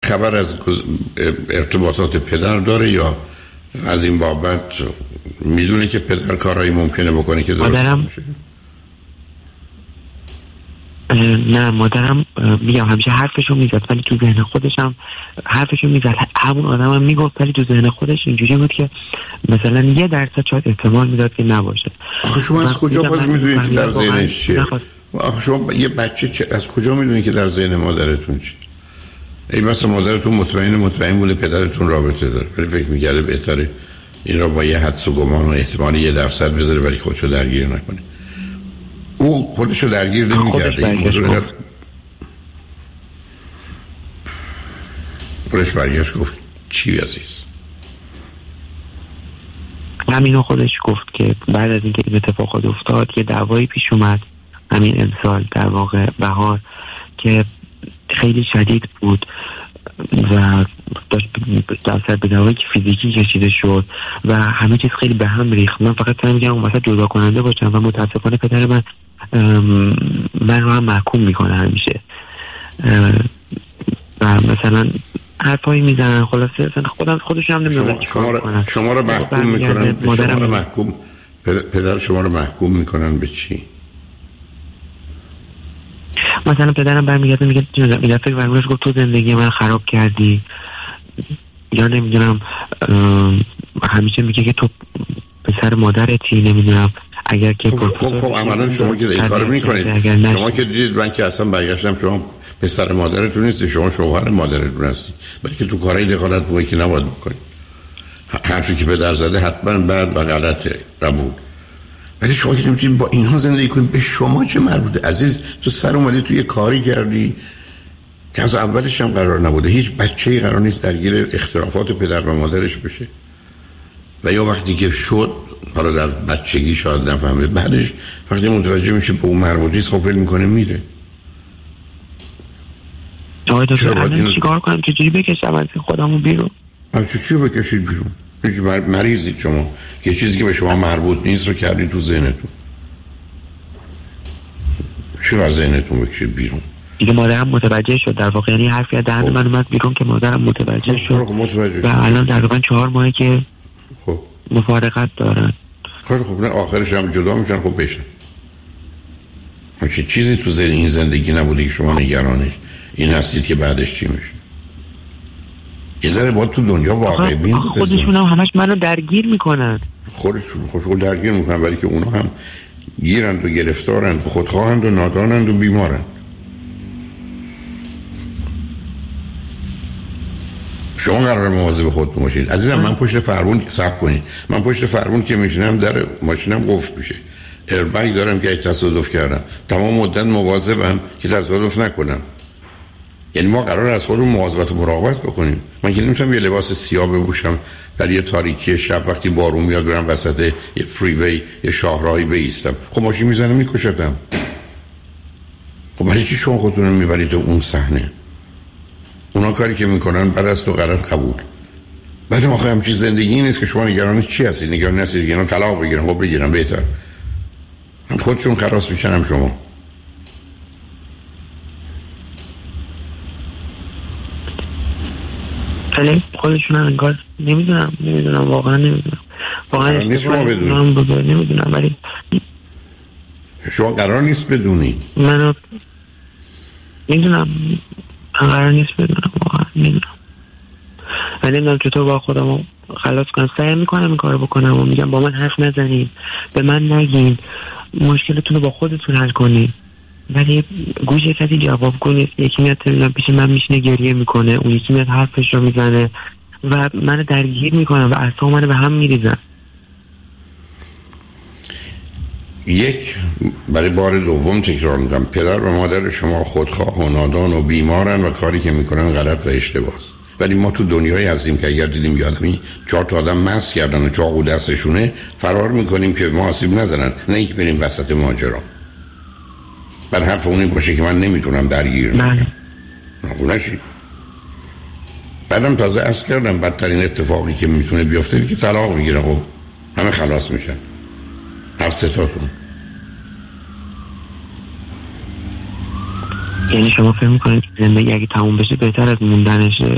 خبر از ارتباطات پدر داره یا از این بابت میدونه که پدر کارهایی ممکنه بکنه که درست باشه؟ نه، مادرم میگم همیشه حرفشو میزد ولی تو ذهن خودش هم حرفشو میزد، همون آدم هم میگفت ولی تو ذهن خودش اینجوری بود که مثلا 1% شاید احتمال میداد که نباشه. آخه شما از کجا باز میدونید که در ذهنش چیه؟ آخه شما یه بچه از کجا میدونید که در ذهن مادرتون چیه؟ ای مثلا مادرتون مطمئن بوده پدرتون رابطه داره ولی فکر می‌کرده بهتره این را با یه حدس و گمان و احتمالی 1% بذاره ولی خودشو درگیر نکنه. او خودشو درگیر نمی‌کرده. این موضوع خودش برگشت گفت چی عزیز؟ همینو خودش گفت که بعد از اینکه این اتفاقات افتاد یه دعوایی پیش اومد همین امسال در واقع بهار که خیلی شدید بود و داشت در به دعوایی که فیزیکی کشیده شد و همه چیز خیلی به هم ریخت. من فقط سعی می‌کردم اون وسط جدا کننده باشم و متاسفانه پدر من رو هم محکوم میکنه همیشه و مثلا حرفایی میزنن خلاصه خودشون هم نمیدونن شما رو محکوم میکنن. پدر شما رو محکوم میکنن به چی؟ مثلا پدرم برمیگرده میگه این دفعه برمیگرده گفت تو زندگی من خراب کردی، یا نمیدونم همیشه میگه که تو پسر مادرتی، نمیدونم اگر که خب عملا شما که این کارو میکنید، شما که دیدید من که اصلا برگشتم شما پسر مادرتون نیستی، شما شوهر مادرتون هستی، بلکه تو کارهای دخالت بوده که نباید بکنید. حرفی که پدر زده حتما بد و غلطه، قبول، ولی شما که نمیتونید با اینها زندگی کنید. به شما چه مربوطه عزیز؟ تو سر اومدی تو یه کاری کردی که از اولش هم قرار نبوده. هیچ بچه‌ای قرار نیست درگیر اختلافات پدر و مادرش بشه و یا وقتی که شد حالا در بچگی شاید نفهمه، بعدش وقتی متوجه میشه به اون مربوطی است خب فکر میکنه میره. آقای دکتر الان چیکار کنم؟ چجوری بکشم از خودمو بیرون؟ چی بکشید بیرون؟ هیچ مریضید شما که چیزی که به شما مربوط نیست رو کردید تو ذهنتون. چی از ذهنتون بکشید بیرون؟ دیگه مادرم متوجه شد در واقع، یعنی حرفی از دهن من اومد بیرون که مادرم متوجه شد و الان تقریبا 4 ماهه که مفارقت دارن. خیلی خوب، نه آخرش هم جدا میشن. خب بشن. چیزی تو ذهن این زندگی نبوده که شما نگرانش این هستید که بعدش چی میشه. یه ذره باید تو دنیا واقع بین بود. خودشون هم همش منو درگیر میکنن. خودشون درگیر میکنن ولی که اونا هم گیرند و گرفتارند و خودخواهند و نادانند و بیمارند. شما قراره مواظب خودتون باشید عزیزم. من پشت فرمون صبر کنید، من پشت فرمون که میشینم در ماشینم قفل میشه، ایربگ دارم که تصادف کردم، تمام مدت مواظبم که تصادف نکنم. یعنی ما قراره از خودمون مواظبت و مراقبت بکنیم. من که نمیتونم یه لباس سیاه بپوشم در یه تاریکی شب وقتی بارون میاد برم وسط یه فریوی یه شاهراهی بایستم. خب ماشین میزنه میکشتم. خب برای چی شما خودتون رو میبرید تو اون صحنه؟ اونا کاری که میکنن بعد از تو غلط قبول. بعد ما خواهیم چیز زندگی نیست که شما نگرانش چی هستید؟ نگران هستید که اینا طلاق بگیرن. خب بگیرن بهتر، هم خودشون خلاص میشن هم شما. ولی خودشون هم انگار نمیدونم واقعا نیست شما بدونید. نمیدونم ولی شما قرار نیست بدونی. منو میدونم قرار نیست بدونم واقعا میدونم ولی نمیدونم چطور با خودمو خلاص کنم. سعی میکنم این کارو بکنم و میگم با من حرف نزنین، به من نگین، مشکلتون رو با خودتون حل کنین. ولی گوش کسی جوابگو نیست. یکی میاد پیش من میشینه گریه میکنه، اون یکی میاد حرفش رو میزنه و منو درگیر میکنم و اعصاب منو به هم میریزن. یک، برای بار دوم تکرار میکنم، پدر و مادر شما خودخواه و نادان و بیمارن و کاری که میکنن غلط و اشتباهه. ولی ما تو دنیایی هستیم که اگر دیدیم یه آدمی 4 تا آدم مست کردن و چاقو دستشونه فرار میکنیم که ما آسیب نزنن، نه اینکه بریم وسط ماجرا. بعد حرف اونی باشه که من نمیتونم درگیر نشم. نشی. بعدم تازه عرض کردم بدترین اتفاقی که میتونه بیفته که طلاق میگیره. خب همه خلاص میشن، هر 3 تاتون. یعنی شما فکر میکنید زندگی اگه تموم بشه بهتر از موندنشه؟